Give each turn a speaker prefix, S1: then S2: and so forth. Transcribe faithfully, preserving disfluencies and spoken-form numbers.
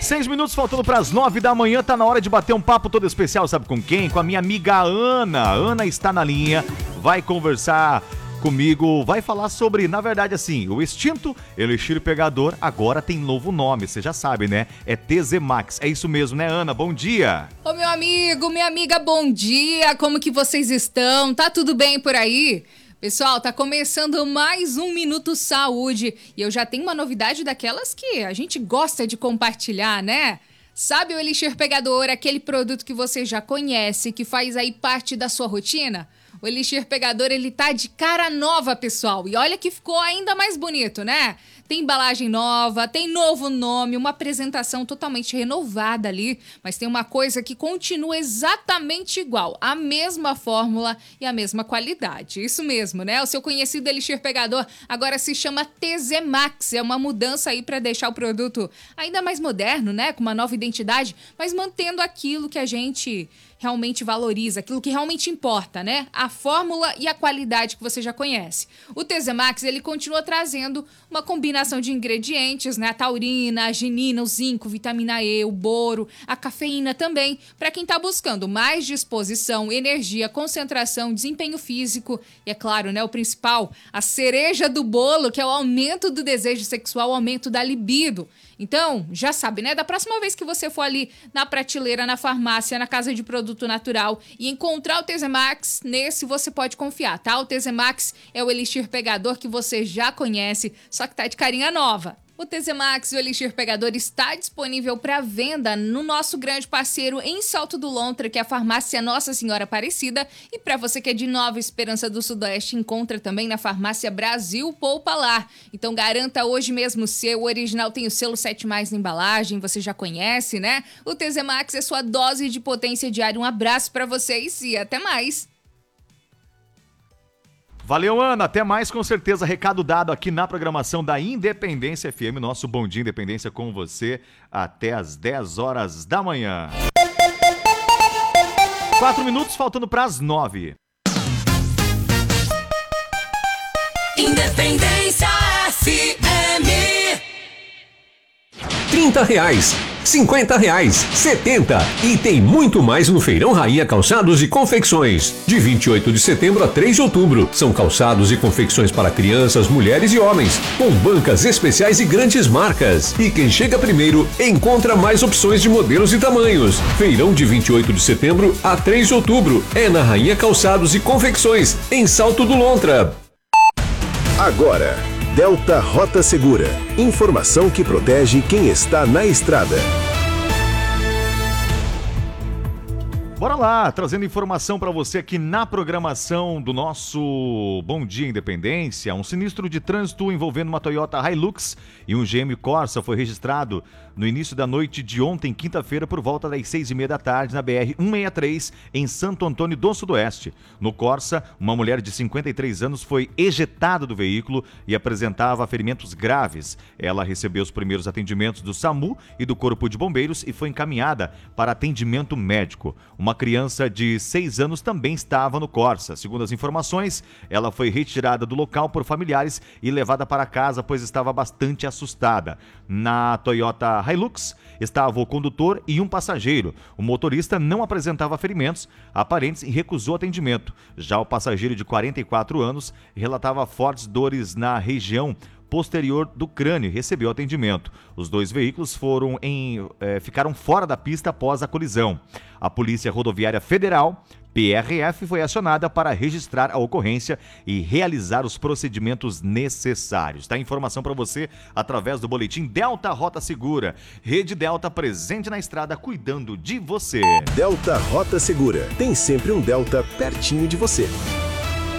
S1: Seis minutos faltando para as nove da manhã, tá na hora de bater um papo todo especial, sabe com quem? Com a minha amiga Ana. Ana está na linha, vai conversar comigo, vai falar sobre, na verdade assim, o extinto Elixir Pegador agora tem novo nome, você já sabe, né? É T Z Max, é isso mesmo, né, Ana? Bom dia!
S2: Ô meu amigo, minha amiga, bom dia! Como que vocês estão? Tá tudo bem por aí? Pessoal, tá começando mais um Minuto Saúde e eu já tenho uma novidade daquelas que a gente gosta de compartilhar, né? Sabe o Elixir Pegador, aquele produto que você já conhece, que faz aí parte da sua rotina? O Elixir Pegador, ele tá de cara nova, pessoal. E olha que ficou ainda mais bonito, né? Tem embalagem nova, tem novo nome, uma apresentação totalmente renovada ali. Mas tem uma coisa que continua exatamente igual. A mesma fórmula e a mesma qualidade. Isso mesmo, né? O seu conhecido Elixir Pegador agora se chama T Z Max. É uma mudança aí para deixar o produto ainda mais moderno, né? Com uma nova identidade, mas mantendo aquilo que a gente realmente valoriza, aquilo que realmente importa, né? A fórmula e a qualidade que você já conhece. O T Z Max, ele continua trazendo uma combinação de ingredientes, né? A taurina, a arginina, o zinco, vitamina E, o boro, a cafeína também, para quem tá buscando mais disposição, energia, concentração, desempenho físico e, é claro, né, o principal, a cereja do bolo, que é o aumento do desejo sexual, o aumento da libido. Então, já sabe, né? Da próxima vez que você for ali na prateleira, na farmácia, na casa de produto natural e encontrar o T Z Max, nesse você pode confiar, tá? O T Z Max é o Elixir Pegador que você já conhece, só que tá de carinha nova. O T Z Max e o Elixir Pegador está disponível para venda no nosso grande parceiro em Salto do Lontra, que é a farmácia Nossa Senhora Aparecida. E para você que é de Nova Esperança do Sudoeste, encontra também na farmácia Brasil Poupa Lá. Então garanta hoje mesmo o seu. O original tem o selo sete mais na embalagem, você já conhece, né? O T Z Max é sua dose de potência diária. Um abraço para vocês e até mais!
S1: Valeu, Ana. Até mais, com certeza. Recado dado aqui na programação da Independência F M. Nosso Bom Dia Independência com você até às dez horas da manhã. Quatro minutos faltando para as nove.
S3: Independência F M.
S4: trinta reais, cinquenta reais, setenta e tem muito mais no Feirão Rainha Calçados e Confecções. De vinte e oito de setembro a três de outubro. São calçados e confecções para crianças, mulheres e homens, com bancas especiais e grandes marcas. E quem chega primeiro encontra mais opções de modelos e tamanhos. Feirão de vinte e oito de setembro a três de outubro. É na Rainha Calçados e Confecções, em Salto do Lontra.
S5: Agora, Delta Rota Segura. Informação que protege quem está na estrada.
S1: Bora lá, trazendo informação para você aqui na programação do nosso Bom Dia Independência. Um sinistro de trânsito envolvendo uma Toyota Hilux e um G M Corsa foi registrado no início da noite de ontem, quinta-feira, por volta das seis e meia da tarde, na B R cento e sessenta e três, em Santo Antônio do Sudoeste. No Corsa, uma mulher de cinquenta e três anos foi ejetada do veículo e apresentava ferimentos graves. Ela recebeu os primeiros atendimentos do SAMU e do Corpo de Bombeiros e foi encaminhada para atendimento médico. Uma criança de seis anos também estava no Corsa. Segundo as informações, ela foi retirada do local por familiares e levada para casa, pois estava bastante assustada. Na Toyota Hilux estava o condutor e um passageiro. O motorista não apresentava ferimentos aparentes e recusou atendimento. Já o passageiro de quarenta e quatro anos relatava fortes dores na região posterior do crânio e recebeu atendimento. Os dois veículos foram em, eh, ficaram fora da pista após a colisão. A Polícia Rodoviária Federal, P R F, foi acionada para registrar a ocorrência e realizar os procedimentos necessários. Tá? Informação para você através do boletim Delta Rota Segura. Rede Delta presente na estrada, cuidando de você.
S5: Delta Rota Segura. Tem sempre um Delta pertinho de você.